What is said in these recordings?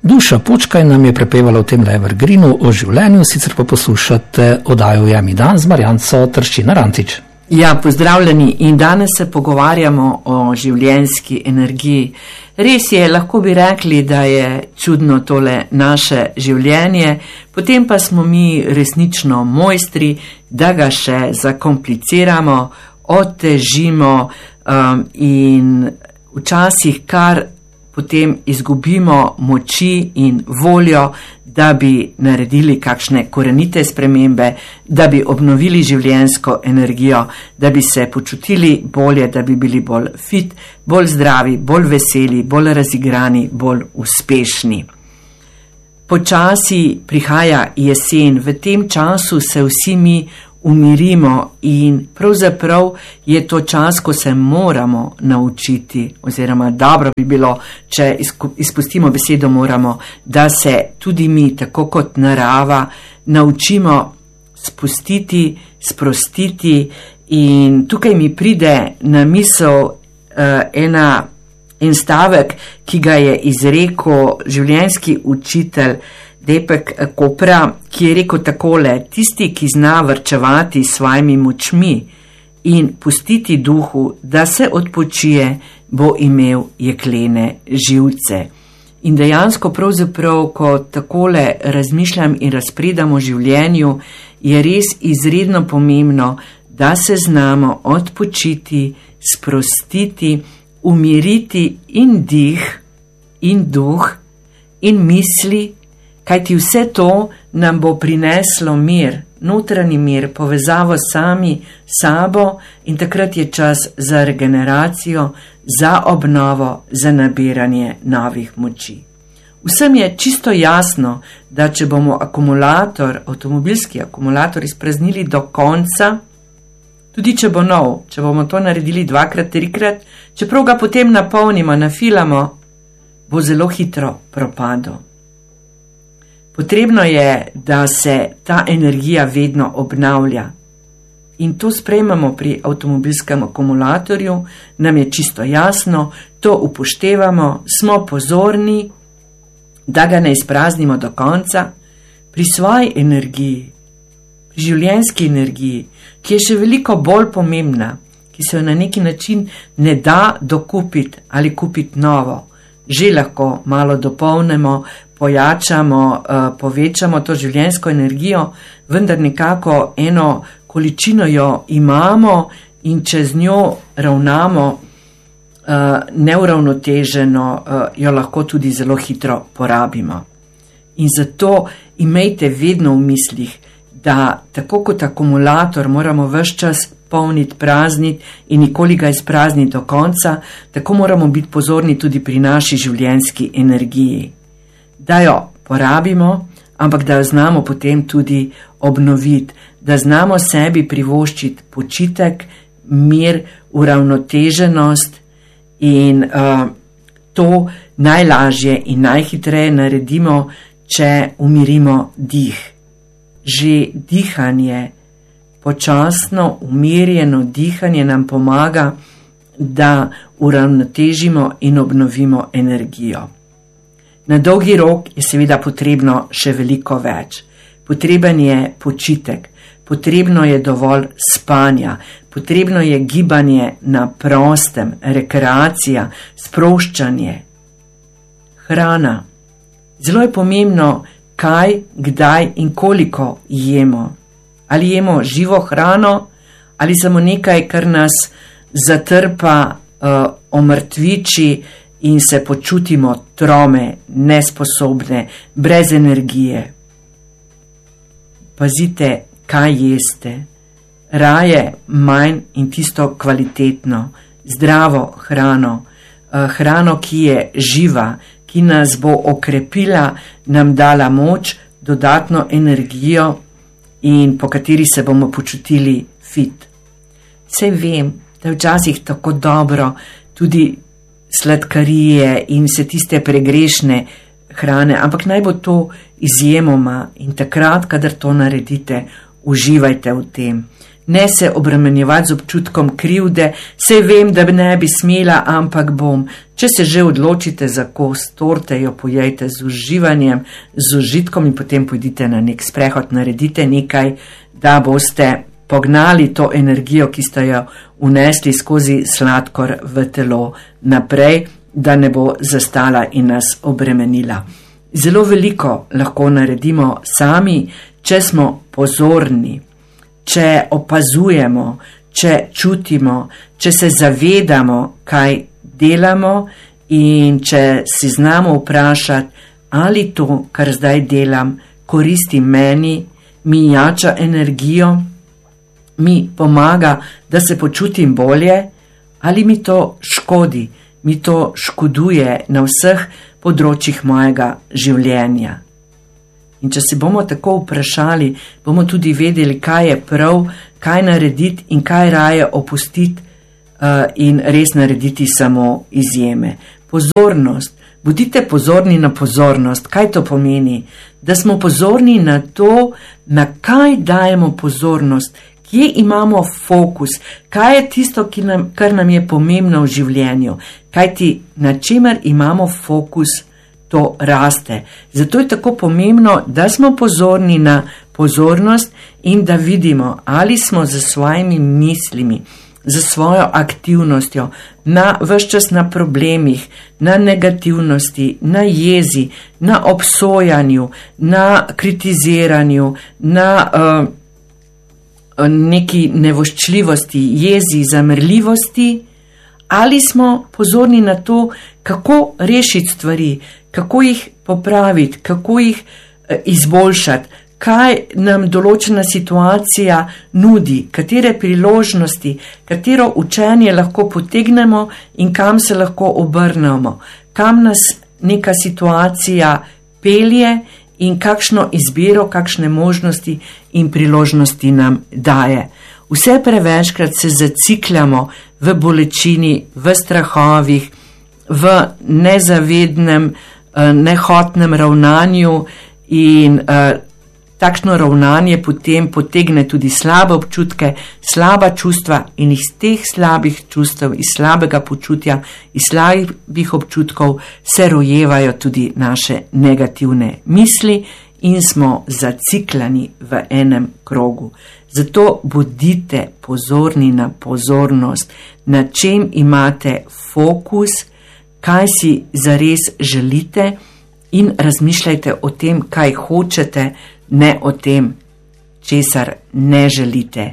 Duša Počkaj nam je prepevala v tem Evergreenu o življenju, sicer pa poslušate oddajo Jemi dan z Marjanco Trščina Rantič. Ja, pozdravljeni, in danes se pogovarjamo o življenjski energiji. Res je, lahko bi rekli, da je čudno tole naše življenje, potem pa smo mi resnično mojstri, da ga še zakompliciramo, otežimo in včasih kar potem izgubimo moči in voljo, da bi naredili kakšne korenite spremembe, da bi obnovili življenjsko energijo, da bi se počutili bolje, da bi bili bolj fit, bolj zdravi, bolj veseli, bolj razigrani, bolj uspešni. Počasi prihaja jesen, v tem času se vsi mi umirimo in pravzaprav je to čas, ko se moramo naučiti, oziroma dobro bi bilo, če izpustimo besedo moramo, da se tudi mi, tako kot narava, naučimo spustiti, sprostiti, in tukaj mi pride na misel en stavek, ki ga je izrekel življenjski učitelj Depek Kopra, ki je rekel takole: tisti, ki zna varčevati s svojimi močmi in pustiti duhu, da se odpočije, bo imel jeklene živce. In dejansko pravzaprav, ko takole razmišljam in razpredam o življenju, je res izredno pomembno, da se znamo odpočiti, sprostiti, umiriti in dih, in duh, in misli, kajti vse to nam bo prineslo mir, notranji mir, povezavo sami sabo, in takrat je čas za regeneracijo, za obnovo, za nabiranje novih moči. Vsem je čisto jasno, da če bomo avtomobilski akumulator izpraznili do konca, tudi če bo nov, če bomo to naredili 2-krat, 3-krat, čeprav ga potem napolnimo, nafilamo, bo zelo hitro propadel. Potrebno je, da se ta energija vedno obnavlja. In to sprejmemo pri avtomobilskem akumulatorju, nam je čisto jasno, to upoštevamo, smo pozorni, da ga ne izpraznimo do konca. Pri svoji energiji, pri življenjski energiji, ki je še veliko bolj pomembna, ki se jo na neki način ne da dokupiti ali kupiti novo, že lahko malo dopolnimo, pojačamo, povečamo to življenjsko energijo, vendar nekako eno količino jo imamo in če z njo ravnamo neuravnoteženo, jo lahko tudi zelo hitro porabimo. In zato imejte vedno v mislih, da tako kot akumulator moramo ves čas polniti, prazniti in nikoli ga izprazniti do konca, tako moramo biti pozorni tudi pri naši življenjski energiji. Da jo porabimo, ampak da jo znamo potem tudi obnoviti, da znamo sebi privoščiti počitek, mir, uravnoteženost, in to najlažje in najhitreje naredimo, če umirimo dih. Že dihanje, počasno, umirjeno dihanje nam pomaga, da uravnotežimo in obnovimo energijo. Na dolgi rok je seveda potrebno še veliko več. Potreben je počitek, potrebno je dovolj spanja, potrebno je gibanje na prostem, rekreacija, sproščanje. Hrana. Zelo je pomembno, kaj, kdaj in koliko jemo. Ali jemo živo hrano, ali samo nekaj, kar nas zatrpa, omrtviči in se počutimo trome, nesposobne, brez energije. Pazite, kaj jeste. Raje manj in tisto kvalitetno, zdravo hrano, hrano, ki je živa, ki nas bo okrepila, nam dala moč, dodatno energijo in po kateri se bomo počutili fit. Saj vem, da včasih tako dobro tudi sladkarije in vse tiste pregrešne hrane, ampak naj bo to izjemoma in takrat, kadar to naredite, uživajte v tem. ne se obremenjevati z občutkom krivde, saj vem, da ne bi smela, ampak bom. Če se že odločite za kos torte, jo pojejte z uživanjem, z užitkom in potem pojdite na nek sprehod, naredite nekaj, da boste pognali to energijo, ki ste jo unesli skozi sladkor v telo naprej, da ne bo zastala in nas obremenila. Zelo veliko lahko naredimo sami, če smo pozorni, če opazujemo, če čutimo, če se zavedamo, kaj delamo in če si znamo vprašati, ali to, kar zdaj delam, koristi meni, mi jača energijo, mi pomaga, da se počutim bolje, ali mi to škodi, mi to škoduje na vseh področjih mojega življenja. In če se bomo tako vprašali, bomo tudi vedeli, kaj je prav, kaj narediti in kaj raje opustiti in res narediti samo izjeme. Pozornost. Bodite pozorni na pozornost. Kaj to pomeni? Da smo pozorni na to, na kaj dajemo pozornost, kje imamo fokus, kaj je tisto, kar nam je pomembno v življenju, kajti na čemer imamo fokus, to raste. Zato je tako pomembno, da smo pozorni na pozornost in da vidimo, ali smo za svojimi mislimi, za svojo aktivnostjo, ves čas na problemih, na negativnosti, na jezi, na obsojanju, na kritiziranju, na neki nevoščljivosti, jezi, zamrljivosti, ali smo pozorni na to, kako rešiti stvari, kako jih popraviti, kako jih izboljšati, kaj nam določena situacija nudi, katere priložnosti, katero učenje lahko potegnemo in kam se lahko obrnemo, kam nas neka situacija pelje in kakšno izbiro, kakšne možnosti in priložnosti nam daje. Vse prevečkrat se zacikljamo v bolečini, v strahovih, v nezavednem, nehotnem ravnanju in takšno ravnanje potem potegne tudi slabe občutke, slaba čustva in iz teh slabih čustev, iz slabega počutja, iz slabih občutkov se rojevajo tudi naše negativne misli in smo zacikljani v enem krogu. Zato bodite pozorni na pozornost, na čem imate fokus, kaj si zares želite in razmišljajte o tem, kaj hočete, ne o tem, česar ne želite.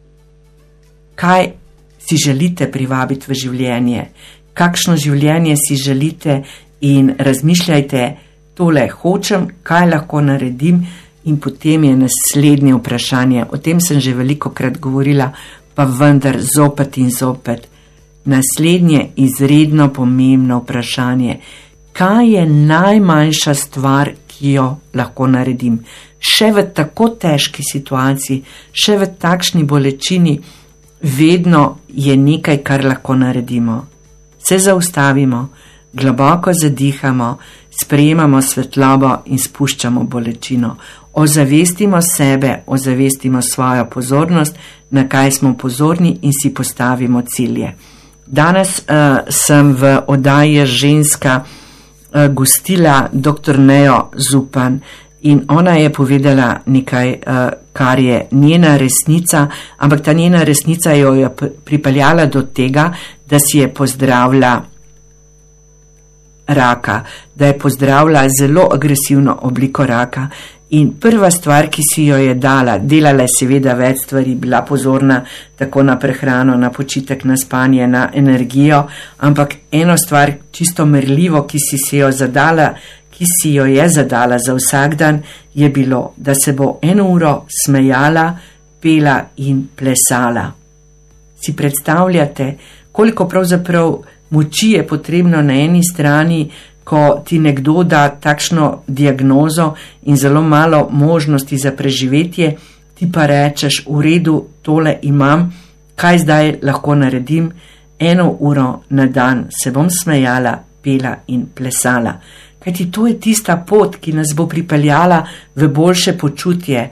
Kaj si želite privabiti v življenje, kakšno življenje si želite in razmišljajte, tole hočem, kaj lahko naredim in potem je naslednje vprašanje. O tem sem že velikokrat govorila, pa vendar zopet in zopet. Naslednje izredno pomembno vprašanje. Kaj je najmanjša stvar, ki jo lahko naredim? Še v tako težki situaciji, še v takšni bolečini, vedno je nekaj, kar lahko naredimo. Se zaustavimo, globoko zadihamo, sprejemamo svetlobo in spuščamo bolečino. Ozavestimo sebe, ozavestimo svojo pozornost, na kaj smo pozorni in si postavimo cilje. Danes sem v oddaji Ženska gostila dr. Nejo Zupan in ona je povedala nekaj, kar je njena resnica, ampak ta njena resnica jo je pripeljala do tega, da si je pozdravila raka, da je pozdravila zelo agresivno obliko raka. In prva stvar, ki si jo je dala, delala je seveda več stvari, bila pozorna tako na prehrano, na počitek, na spanje, na energijo, ampak eno stvar čisto merljivo, ki si jo zadala, ki si jo je zadala za vsak dan, je bilo, da se bo 1 uro smejala, pela in plesala. Si predstavljate, koliko pravzaprav moči je potrebno na eni strani, ko ti nekdo da takšno diagnozo in zelo malo možnosti za preživetje, ti pa rečeš, v redu, tole imam, kaj zdaj lahko naredim, 1 uro na dan se bom smejala, pela in plesala. Kajti to je tista pot, ki nas bo pripeljala v boljše počutje,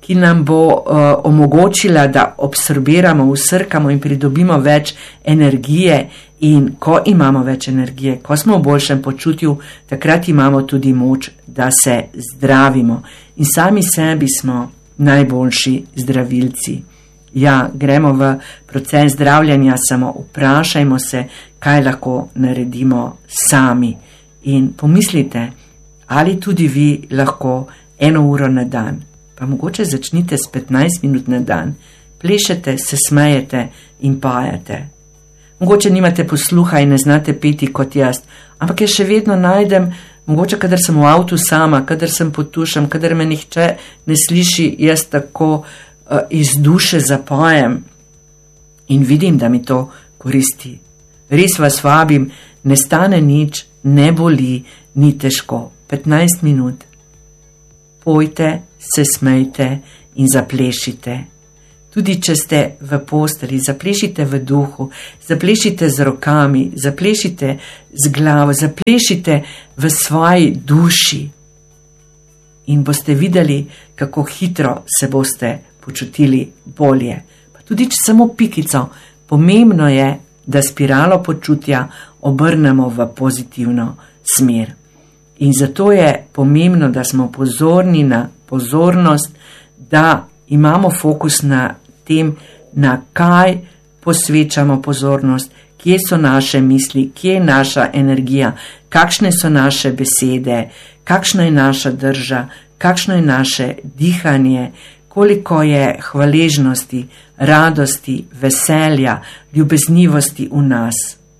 ki nam bo omogočila, da absorbiramo, usrkamo in pridobimo več energije. In ko imamo več energije, ko smo v boljšem počutju, takrat imamo tudi moč, da se zdravimo. In sami sebi smo najboljši zdravilci. Ja, gremo v proces zdravljenja, samo vprašajmo se, kaj lahko naredimo sami. In pomislite, ali tudi vi lahko 1 uro na dan, pa mogoče začnite s 15 minut na dan, plešete, se smejete in pajate. Mogoče nimate posluha in ne znate peti kot jaz, ampak jaz še vedno najdem, mogoče kadar sem v avtu sama, kadar sem potušam, kadar me nihče ne sliši, jaz tako iz duše zapojem in vidim, da mi to koristi. Res vas vabim, ne stane nič, ne boli, ni težko. 15 minut. Pojte, se smejte in zaplešite. Tudi če ste v posteli, zaplešite v duhu, zaplešite z rokami, zaplešite z glavo, zaplešite v svoji duši in boste videli, kako hitro se boste počutili bolje. Pa tudi če samo pikico, pomembno je, da spiralo počutja obrnemo v pozitivno smer. In zato je pomembno, da smo pozorni na pozornost, da imamo fokus na tem, na kaj posvečamo pozornost, kje so naše misli, kje je naša energija, kakšne so naše besede, kakšna je naša drža, kakšno je naše dihanje, koliko je hvaležnosti, radosti, veselja, ljubeznivosti v nas.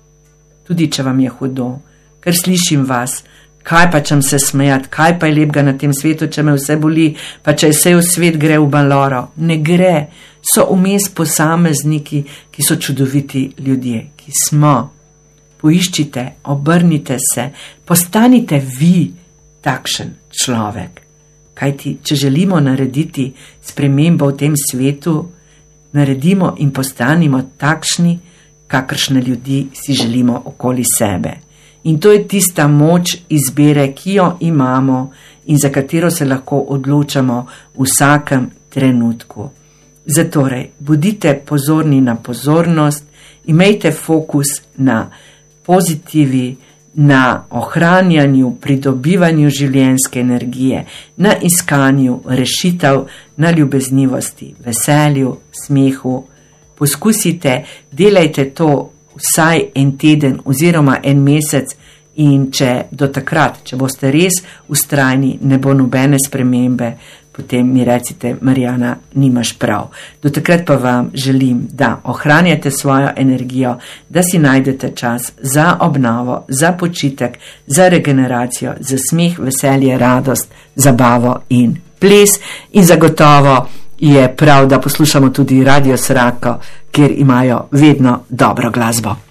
Tudi če vam je hudo, ker slišim vas, kaj pa čem se smejati, kaj pa je lepega na tem svetu, če me vse boli, pa če vse v svet gre v baloro. Ne gre, so vmes posamezniki, ki so čudoviti ljudje, ki smo. Poiščite, obrnite se, postanite vi takšen človek. Kajti, če želimo narediti spremembo v tem svetu, naredimo in postanimo takšni, kakršne ljudi si želimo okoli sebe. In to je tista moč izbire, ki jo imamo in za katero se lahko odločamo v vsakem trenutku. Zatorej, bodite pozorni na pozornost, imejte fokus na pozitivi, na ohranjanju, pridobivanju življenjske energije, na iskanju rešitev, na ljubeznivosti, veselju, smehu. Poskusite, delajte to vsaj 1 teden oziroma 1 mesec in če do takrat, če boste res vztrajni, ne bo nobene spremembe, potem mi recite, Marijana, nimaš prav. Do takrat pa vam želim, da ohranjate svojo energijo, da si najdete čas za obnovo, za počitek, za regeneracijo, za smeh, veselje, radost, zabavo in ples in zagotovo je prav, da poslušamo tudi Radio Srako, kjer imajo vedno dobro glasbo.